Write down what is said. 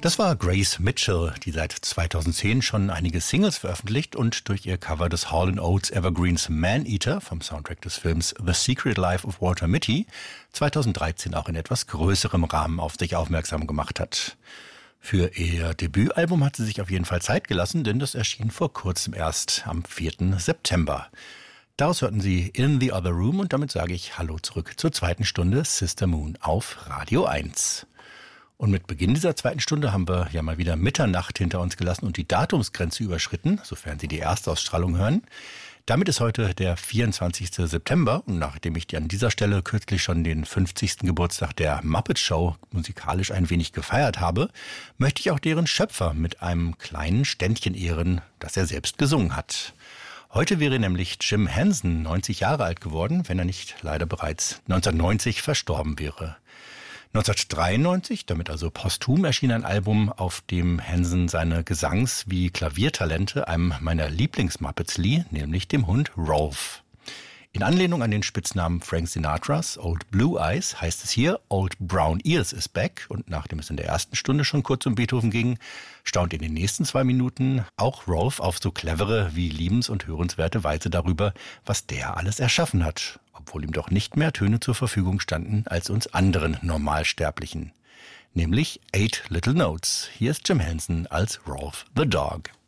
Das war Grace Mitchell, die seit 2010 schon einige Singles veröffentlicht und durch ihr Cover des Hall & Oates Evergreens Man-Eater vom Soundtrack des Films The Secret Life of Walter Mitty 2013 auch in etwas größerem Rahmen auf sich aufmerksam gemacht hat. Für ihr Debütalbum hat sie sich auf jeden Fall Zeit gelassen, denn das erschien vor kurzem erst am 4. September. Daraus hörten Sie In the Other Room und damit sage ich Hallo zurück zur zweiten Stunde Sister Moon auf Radio 1. Und mit Beginn dieser zweiten Stunde haben wir ja mal wieder Mitternacht hinter uns gelassen und die Datumsgrenze überschritten, sofern Sie die Erstausstrahlung hören. Damit ist heute der 24. September und nachdem ich an dieser Stelle kürzlich schon den 50. Geburtstag der Muppet Show musikalisch ein wenig gefeiert habe, möchte ich auch deren Schöpfer mit einem kleinen Ständchen ehren, das er selbst gesungen hat. Heute wäre nämlich Jim Henson 90 Jahre alt geworden, wenn er nicht leider bereits 1990 verstorben wäre. 1993, damit also posthum, erschien ein Album, auf dem Henson seine Gesangs- wie Klaviertalente einem meiner Lieblingsmuppets lieh, nämlich dem Hund Rolf. In Anlehnung an den Spitznamen Frank Sinatras Old Blue Eyes heißt es hier Old Brown Ears is back und nachdem es in der ersten Stunde schon kurz um Beethoven ging, staunt in den nächsten 2 Minuten auch Rolf auf so clevere wie liebens- und hörenswerte Weise darüber, was der alles erschaffen hat, obwohl ihm doch nicht mehr Töne zur Verfügung standen als uns anderen Normalsterblichen. Nämlich 8 Little Notes. Hier ist Jim Henson als Rolf the Dog.